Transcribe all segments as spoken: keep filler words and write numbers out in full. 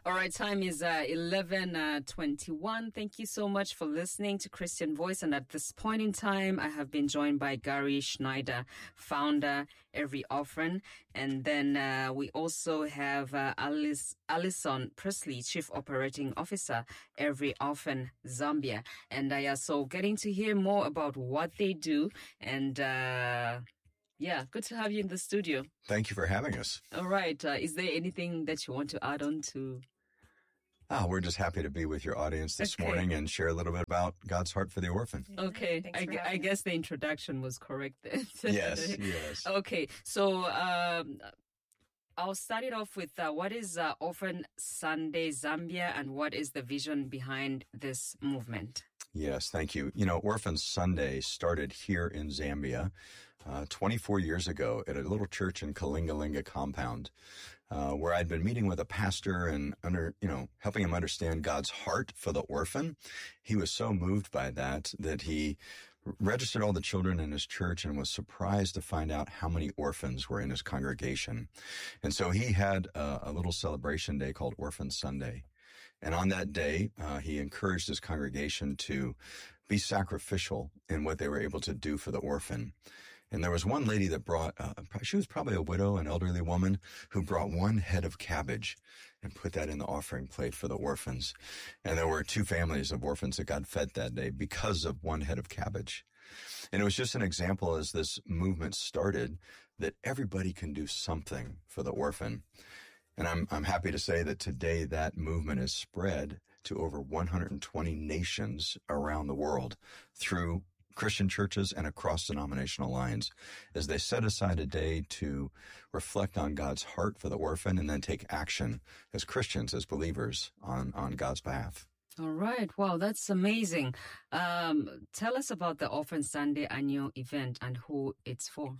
All right, time is uh, eleven twenty-one. Thank you so much for listening to Christian Voice. And at this point in time, I have been joined by Gary Schneider, founder, Every Orphan. And then uh, we also have uh, Alice, Alison Presley, Chief Operating Officer, Every Orphan, Zambia. And I uh, so getting to hear more about what they do. And uh, yeah, good to have you in the studio. Thank you for having us. All right. Uh, is there anything that you want to add on to? Oh, we're just happy to be with your audience this Okay. morning and share a little bit about God's heart for the orphan. Okay. Thanks I, for gu- having I us. guess the introduction was correct then. Yes, yes. Okay. So um, I'll start it off with uh, what is uh, Orphan Sunday Zambia and what is the vision behind this movement? Yes, thank you. You know, Orphan Sunday started here in Zambia uh, twenty-four years ago at a little church in Kalingalinga compound, uh, where I'd been meeting with a pastor and under, you know, helping him understand God's heart for the orphan. He was so moved by that that he registered all the children in his church and was surprised to find out how many orphans were in his congregation. And so he had a, a little celebration day called Orphan Sunday. And on that day, uh, he encouraged his congregation to be sacrificial in what they were able to do for the orphan. And there was one lady that brought, uh, she was probably a widow, an elderly woman, who brought one head of cabbage and put that in the offering plate for the orphans. And there were two families of orphans that got fed that day because of one head of cabbage. And it was just an example as this movement started that everybody can do something for the orphan. And I'm, I'm happy to say that today that movement is spread to over one hundred twenty nations around the world through Christian churches and across denominational lines as they set aside a day to reflect on God's heart for the orphan and then take action as Christians, as believers on, on God's behalf. All right. Wow, that's amazing. Um, tell us about the Orphan Sunday annual event and who it's for.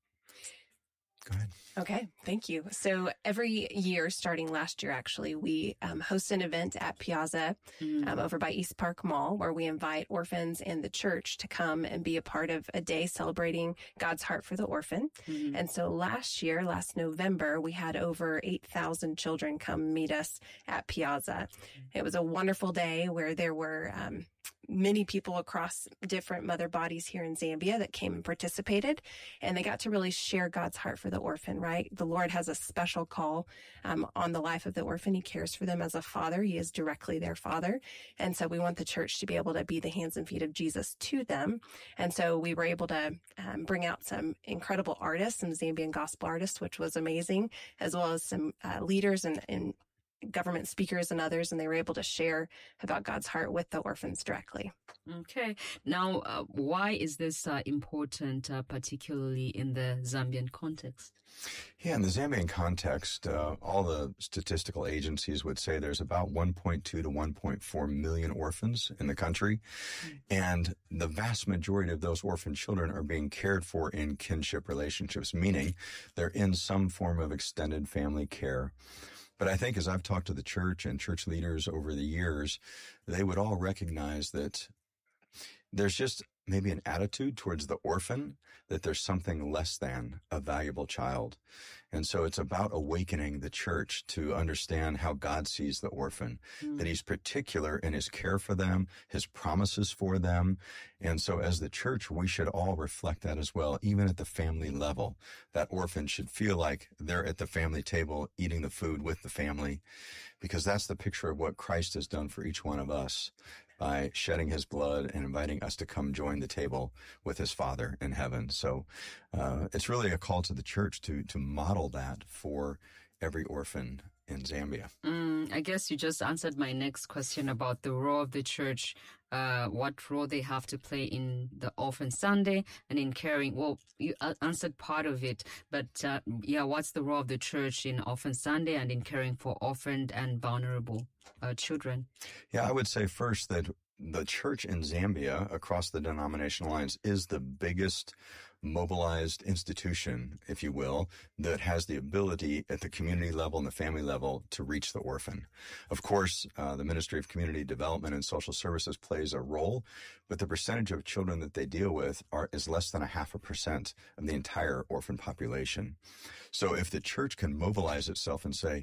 Go ahead. Okay, thank you. So every year, starting last year, actually, we um, host an event at Piazza Mm. um, over by East Park Mall, where we invite orphans and the church to come and be a part of a day celebrating God's heart for the orphan. Mm. And so last year, last November, we had over eight thousand children come meet us at Piazza. It was a wonderful day where there were um, many people across different mother bodies here in Zambia that came and participated, and they got to really share God's heart for the orphan, right? The Lord has a special call um, on the life of the orphan. He cares for them as a father. He is directly their father. And so we want the church to be able to be the hands and feet of Jesus to them. And so we were able to um, bring out some incredible artists, some Zambian gospel artists, which was amazing, as well as some uh, leaders and, and government speakers and others, and they were able to share about God's heart with the orphans directly. Okay. Now, uh, why is this uh, important, uh, particularly in the Zambian context? Yeah, in the Zambian context, uh, all the statistical agencies would say there's about one point two to one point four million orphans in the country. Mm-hmm. And the vast majority of those orphan children are being cared for in kinship relationships, meaning they're in some form of extended family care. But I think as I've talked to the church and church leaders over the years, they would all recognize that there's just maybe an attitude towards the orphan that there's something less than a valuable child. And so it's about awakening the church to understand how God sees the orphan, mm. that he's particular in his care for them, his promises for them. And so as the church, we should all reflect that as well, even at the family level. That orphan should feel like they're at the family table eating the food with the family, because that's the picture of what Christ has done for each one of us by shedding his blood and inviting us to come join the table with his Father in heaven. So uh, it's really a call to the church to to model that for every orphan in Zambia. Mm, I guess you just answered my next question about the role of the church, uh, what role they have to play in the Orphan Sunday and in caring. Well, you answered part of it, but uh, yeah, what's the role of the church in Orphan Sunday and in caring for orphaned and vulnerable uh, children? Yeah, I would say first that the church in Zambia across the denominational lines is the biggest mobilized institution, if you will, that has the ability at the community level and the family level to reach the orphan. Of course, uh, the Ministry of Community Development and Social Services plays a role, but the percentage of children that they deal with are is less than a half a percent of the entire orphan population. So if the church can mobilize itself and say,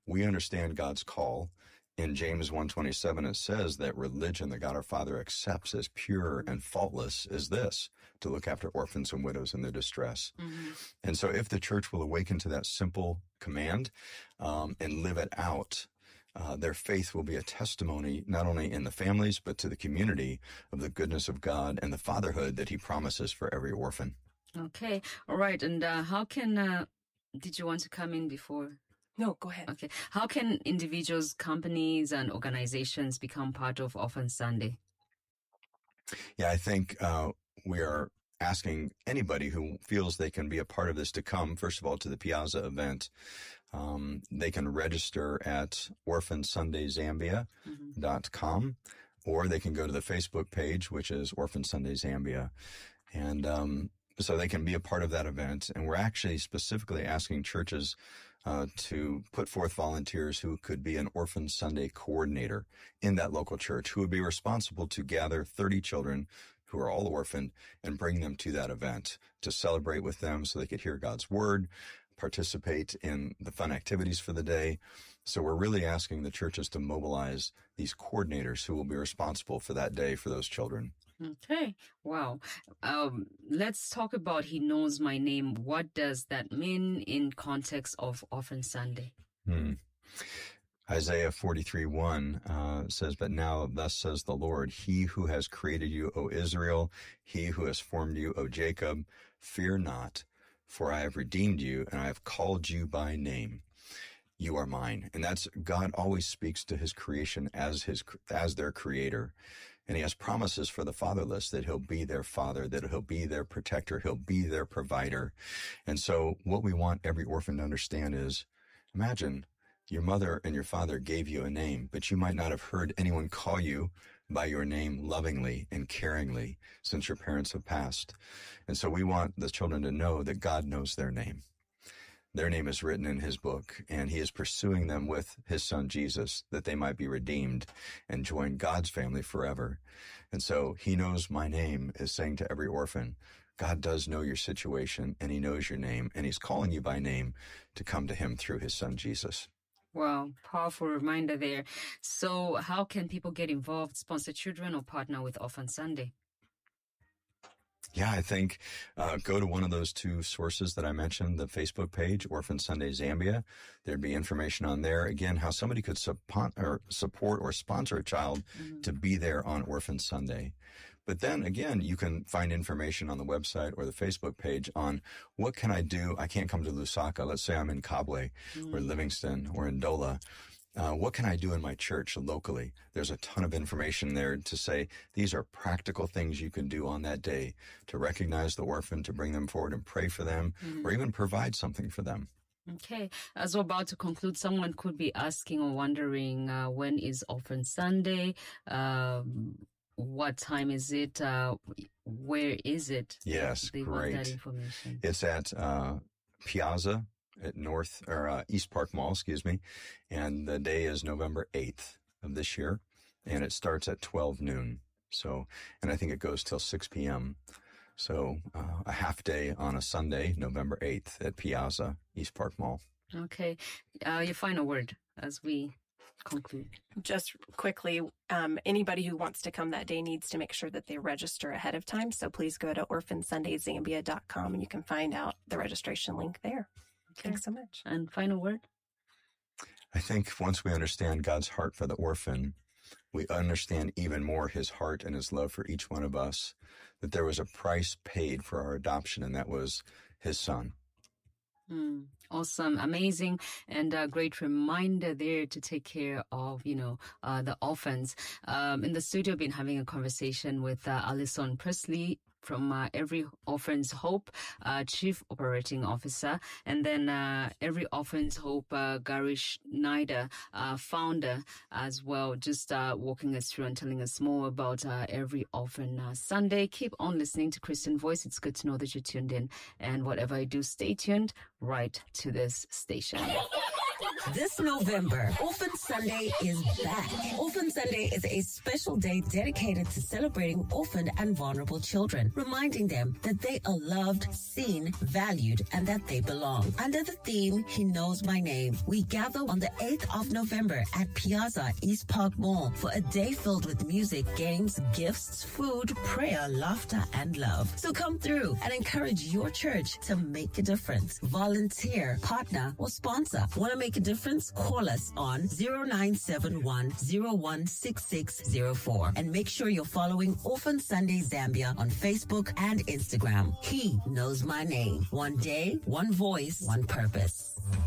we understand God's call. In James one twenty-seven, it says that religion that God our Father accepts as pure and faultless is this, to look after orphans and widows in their distress. Mm-hmm. And so if the church will awaken to that simple command um, and live it out, uh, their faith will be a testimony not only in the families, but to the community of the goodness of God and the fatherhood that he promises for every orphan. Okay. All right. And uh, how can, uh, did you want to come in before? No, go ahead. Okay. How can individuals, companies, and organizations become part of Orphan Sunday? Yeah, I think uh, we are asking anybody who feels they can be a part of this to come, first of all, to the Piazza event. Um, they can register at orphan sunday zambia dot com, mm-hmm. or they can go to the Facebook page, which is Orphan Sunday Zambia. And um, so they can be a part of that event. And we're actually specifically asking churches Uh, to put forth volunteers who could be an Orphan Sunday coordinator in that local church, who would be responsible to gather thirty children who are all orphaned and bring them to that event to celebrate with them so they could hear God's word, participate in the fun activities for the day. So we're really asking the churches to mobilize these coordinators who will be responsible for that day for those children. Okay. Wow. Um, let's talk about He Knows My Name. What does that mean in context of Orphan Sunday? Hmm. Isaiah forty-three one uh, says, "But now thus says the Lord, he who has created you, O Israel, he who has formed you, O Jacob, fear not, for I have redeemed you and I have called you by name. You are mine." And that's, God always speaks to his creation as his, as their creator. And he has promises for the fatherless that he'll be their father, that he'll be their protector, he'll be their provider. And so what we want every orphan to understand is, imagine your mother and your father gave you a name, but you might not have heard anyone call you by your name lovingly and caringly since your parents have passed. And so we want the children to know that God knows their name. Their name is written in his book, and he is pursuing them with his son Jesus, that they might be redeemed and join God's family forever. And so he knows my name is saying to every orphan, God does know your situation, and he knows your name, and he's calling you by name to come to him through his son Jesus. Wow, powerful reminder there. So how can people get involved, sponsor children, or partner with Orphan Sunday? Yeah, I think uh, go to one of those two sources that I mentioned, the Facebook page, Orphan Sunday Zambia. There'd be information on there, again, how somebody could support or, support or sponsor a child mm-hmm. to be there on Orphan Sunday. But then, again, you can find information on the website or the Facebook page on what can I do? I can't come to Lusaka. Let's say I'm in Kabwe mm-hmm. or Livingston or in Ndola. Uh, what can I do in my church locally? There's a ton of information there to say these are practical things you can do on that day to recognize the orphan, to bring them forward and pray for them, mm-hmm. or even provide something for them. Okay. As we're about to conclude, someone could be asking or wondering, uh, when is Orphan Sunday? Um, what time is it? Uh, where is it? Yes, they great. Want that information. It's at uh, Piazza. At North or uh, East Park Mall, excuse me, and the day is November eighth of this year, and it starts at twelve noon. So, and I think it goes till six p.m. So, uh, a half day on a Sunday, November eighth at Piazza, East Park Mall. Okay, uh, your final word as we conclude. Just quickly, um, anybody who wants to come that day needs to make sure that they register ahead of time. So please go to orphan sunday zambia dot com and you can find out the registration link there. Okay. Thanks so much. And final word? I think once we understand God's heart for the orphan, we understand even more his heart and his love for each one of us, that there was a price paid for our adoption, and that was his son. Mm, awesome. Amazing. And a great reminder there to take care of, you know, uh, the orphans. Um, in the studio, I've been having a conversation with uh, Alison Presley from uh, Every Orphan's Hope, uh, Chief Operating Officer, and then uh, Every Orphan's Hope, uh, Gary Schneider, uh, founder as well, just uh, walking us through and telling us more about uh, Every Orphan uh, Sunday. Keep on listening to Christian Voice. It's good to know that you're tuned in, and whatever I do, stay tuned right to this station. This November, Orphan Sunday is back. Orphan Sunday is a special day dedicated to celebrating orphaned and vulnerable children, reminding them that they are loved, seen, valued, and that they belong. Under the theme, He Knows My Name, we gather on the eighth of November at Piazza East Park Mall for a day filled with music, games, gifts, food, prayer, laughter, and love. So come through and encourage your church to make a difference. Volunteer, partner, or sponsor. Want to make a difference? Call us on zero nine seven one zero one six six zero four and make sure you're following Orphan Sunday Zambia on Facebook and Instagram. He knows my name. One day, one voice, one purpose.